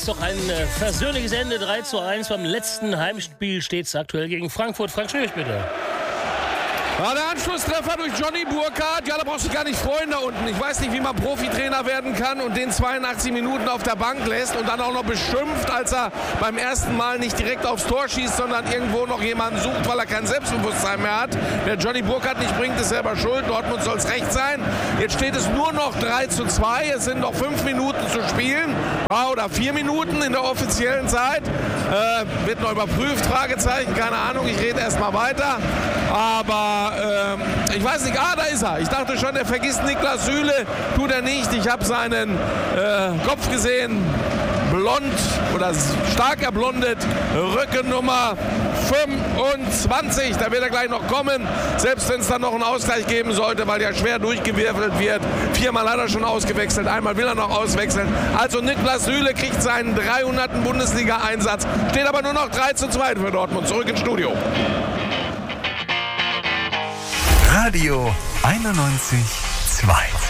ist doch ein versöhnliches Ende. 3:1 beim letzten Heimspiel steht es aktuell gegen Frankfurt. Frank Schöch, bitte. Ja, der Anschlusstreffer durch Johnny Burkhardt, ja, da brauchst du gar nicht freuen da unten. Ich weiß nicht, wie man Profitrainer werden kann und den 82 Minuten auf der Bank lässt und dann auch noch beschimpft, als er beim ersten Mal nicht direkt aufs Tor schießt, sondern irgendwo noch jemanden sucht, weil er kein Selbstbewusstsein mehr hat. Wer Johnny Burkhardt nicht bringt, ist selber schuld. Dortmund soll es recht sein. Jetzt steht es nur noch 3:2. Es sind noch 5 Minuten zu spielen. Ja, oder 4 Minuten in der offiziellen Zeit. Wird noch überprüft, Fragezeichen, keine Ahnung. Ich rede erst mal weiter. Aber ich weiß nicht, da ist er. Ich dachte schon, er vergisst Niklas Süle. Tut er nicht. Ich habe seinen Kopf gesehen. Blond oder stark erblondet. Rückennummer 25. Da wird er gleich noch kommen. Selbst wenn es dann noch einen Ausgleich geben sollte, weil ja schwer durchgewürfelt wird. 4-mal hat er schon ausgewechselt. Einmal will er noch auswechseln. Also Niklas Süle kriegt seinen 300. Bundesliga-Einsatz. Steht aber nur noch 3:2 für Dortmund. Zurück ins Studio. Radio 91,2.